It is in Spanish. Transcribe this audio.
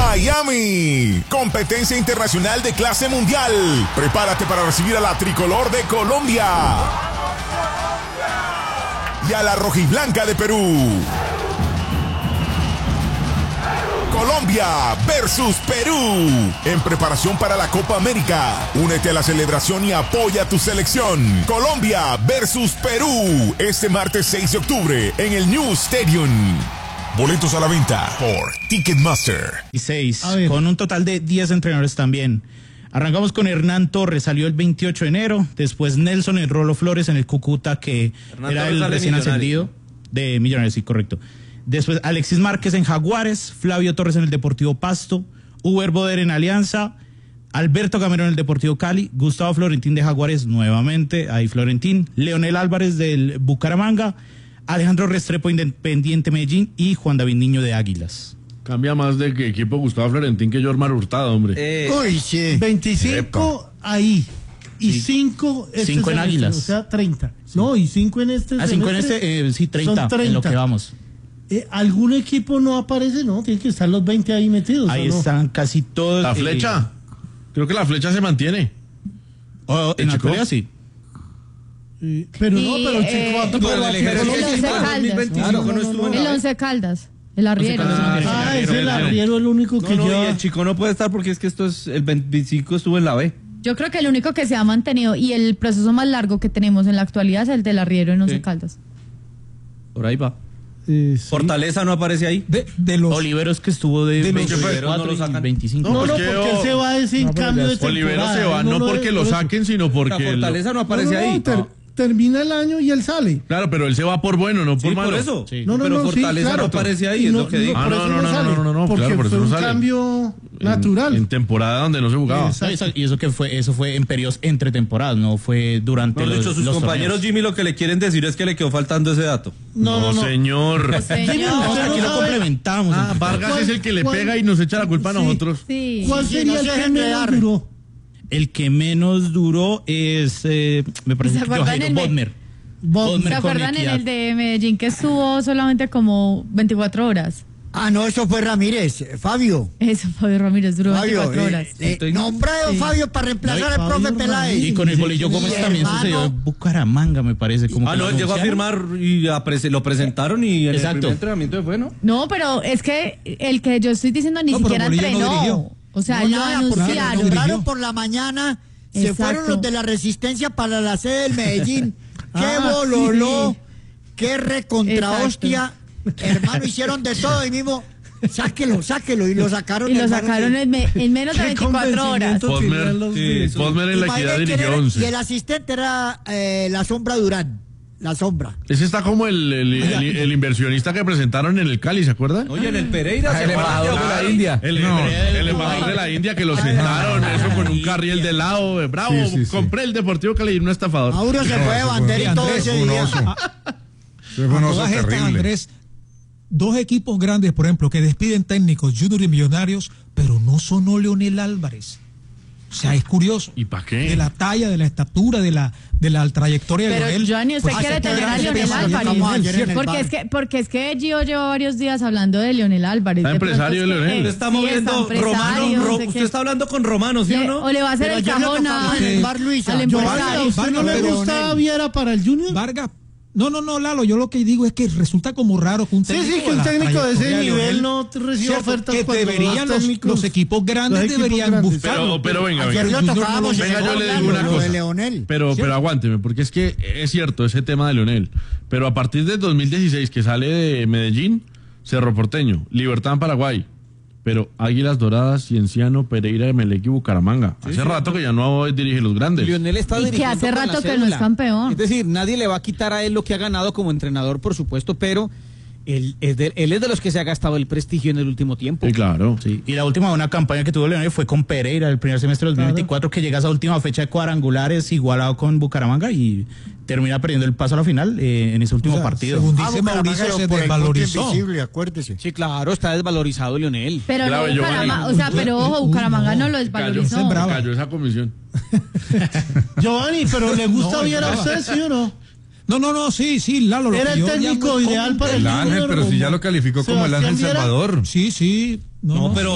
Miami, competencia internacional de clase mundial. Prepárate para recibir a la tricolor de Colombia y a la rojiblanca de Perú. Colombia versus Perú, en preparación para la Copa América. Únete a la celebración y apoya a tu selección. Colombia versus Perú, este martes 6 de octubre en el New Stadium. Boletos a la venta por Ticketmaster. Y 6, con un total de 10 entrenadores también. Arrancamos con Hernán Torres, salió el 28 de enero. Después Nelson El Rolo Flores en el Cúcuta, que Hernán era Torres el recién ascendido de Millonarios, sí, correcto. Después Alexis Márquez en Jaguares, Flavio Torres en el Deportivo Pasto, Uber Boder en Alianza, Alberto Gamero en el Deportivo Cali, Gustavo Florentín de Jaguares nuevamente, ahí Florentín, Leonel Álvarez del Bucaramanga, Alejandro Restrepo Independiente Medellín y Juan David Niño de Águilas. Cambia más de que equipo Gustavo Florentín que Jormar Hurtado, hombre. Uy, sí. 25 ahí. Y 5 en Águilas. O sea, 30. No, y 5 en este. 5 en este, sí, 30, en lo que vamos. ¿Algún equipo no aparece? No, tienen que estar los 20 ahí metidos. Ahí están casi todos. La flecha. Creo que la flecha se mantiene. En la Corea sí. Pero no, pero el Chico el Once Caldas. El arriero. Es el arriero el único que lleva. Y el Chico no puede estar porque es que el 25 estuvo en la B. Yo creo que el único que se ha mantenido y el proceso más largo que tenemos en la actualidad es el del arriero en Once Caldas. Por ahí va. Sí. Fortaleza no aparece ahí. De los Oliveros que estuvo de 24 no lo sacan. 25. No, porque se va sin cambio de temporada. Oliveros se va no porque lo saquen, sino porque Fortaleza no aparece ahí. Termina el año y él sale. Claro, pero él se va por bueno, no por malo. Por eso. Sí. Pero Fortaleza no aparece ahí, es lo que digo. No, porque claro, por eso fue no un sale. Cambio natural. En temporada donde no se jugaba. Y eso fue en periodos entre temporadas, no fue durante los sus compañeros torneos. Jimmy lo que le quieren decir es que le quedó faltando ese dato. No, señor. Aquí lo complementamos. Vargas es el que le pega y nos echa la culpa a nosotros. Sí. ¿Cuál sería el que menos duró? El que menos duró es, me parece que Jairo Bodmer. ¿Se acuerdan en el de Medellín que estuvo solamente como 24 horas? No, eso fue Ramírez, Fabio. Eso, Fabio Ramírez, duró 24 horas. Nombrado Fabio para reemplazar al profe Peláez. Y con el Bolillo Gómez también sucedió en Bucaramanga, me parece. Como él llegó a firmar y lo presentaron y en el primer entrenamiento fue, ¿no? No, pero es que el que yo estoy diciendo ni siquiera entrenó. O sea, lo anunciaron. Lo nombraron por la mañana, se fueron los de la Resistencia para la sede del Medellín. ¡Qué bololó! ¡Qué recontra hostia! Hermano, hicieron de todo y mismo, sáquelo, y lo sacaron. Y lo sacaron en menos de 24 horas. Posmer en la Equidad dirigió 11. Y el asistente era la Sombra Durán. La Sombra. Ese está como el inversionista que presentaron en el Cali, ¿se acuerdan? Oye, en el Pereira, el embajador de la India. El embajador de la India que lo sentaron, eso con un carril de lado. Bravo, compré el Deportivo Cali y un estafador. Mauro se fue de bandera y todo ese día. Andrés, dos equipos grandes, por ejemplo, que despiden técnicos, Junior y Millonarios, pero no sonó Leonel Álvarez. O sea, es curioso. ¿Y para qué? De la talla, de la estatura, de la trayectoria de Leonel. Pero Johnny, usted quiere tener a Leonel Álvarez. Porque es que Gio lleva varios días hablando de Leonel Álvarez. ¿Está empresario de Leonel? Usted está moviendo Romano. Usted está hablando con Romano, ¿sí o no? O le va a hacer el cajón al empresario. ¿Usted no le gusta Viera para el Junior? Vargas. No, Lalo, yo lo que digo es que resulta como raro que un técnico, que un técnico de ese nivel no reciba ofertas. Que deberían los equipos grandes deberían buscarlo. Pero venga, yo le digo una cosa. Pero aguánteme, porque es que es cierto ese tema de Leonel. Pero a partir del 2016 que sale de Medellín, Cerro Porteño, Libertad en Paraguay, pero Águilas Doradas, Cienciano, Pereira, Emelec y Bucaramanga. Hace rato que ya no dirige los grandes. Lionel está y que hace rato que no es campeón. Es decir, nadie le va a quitar a él lo que ha ganado como entrenador, por supuesto, pero él es de los que se ha gastado el prestigio en el último tiempo. Sí, claro. Sí. Y la última buena campaña que tuvo Leonel fue con Pereira el primer semestre del 2024, que llega a esa última fecha de cuadrangulares igualado con Bucaramanga y termina perdiendo el paso a la final en ese último partido. Según dice Mauricio, se desvalorizó. Acuérdese. Sí, claro, está desvalorizado Leonel. Pero ojo, Bucaramanga no lo desvalorizó. Cayó esa comisión. Giovanni, pero ¿le gusta Viera a usted, sí o no? No, sí, Lalo. Era el técnico ideal para el Ángel, pero si ya lo calificó como el Ángel Salvador. Sí. No, pero